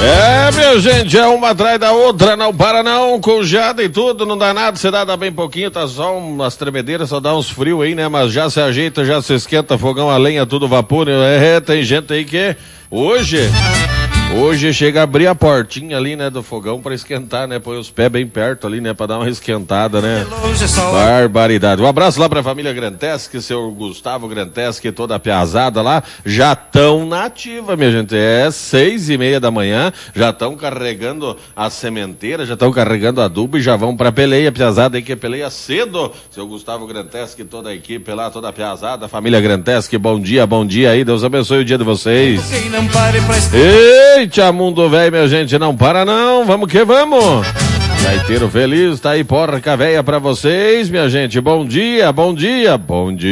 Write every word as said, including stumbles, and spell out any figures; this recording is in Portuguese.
É, minha gente, é uma atrás da outra, não para não, com geada e tudo, não dá nada, você dá, dá bem pouquinho, tá só umas tremedeiras, só dá uns frios aí, né, mas já se ajeita, já se esquenta, fogão a lenha, tudo vapor, é, tem gente aí que hoje... Hoje chega a abrir a portinha ali, né, do fogão pra esquentar, né, põe os pés bem perto ali, né, pra dar uma esquentada, né. Barbaridade. Um abraço lá pra família Granteschi, seu Gustavo Granteschi e toda a piazada lá, já tão nativa, minha gente, é seis e meia da manhã, já estão carregando a sementeira, já estão carregando adubo e já vão pra peleia, piazada aí que peleia cedo, seu Gustavo Granteschi e toda a equipe lá, toda a piazada, família Granteschi, bom dia, bom dia aí, Deus abençoe o dia de vocês. Ei! Eita, mundo velho, minha gente, não para não, vamos que vamos. Gaiteiro feliz, tá aí porca véia pra vocês, minha gente, bom dia, bom dia, bom dia.